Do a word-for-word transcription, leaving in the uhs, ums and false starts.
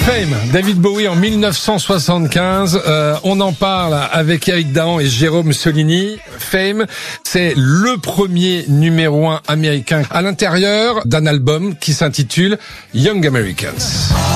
Fame, David Bowie en mille neuf cent soixante-quinze. Euh, on en parle avec Eric Dahan et Jérôme Solini. Fame, c'est le premier numéro un américain à l'intérieur d'un album qui s'intitule Young Americans.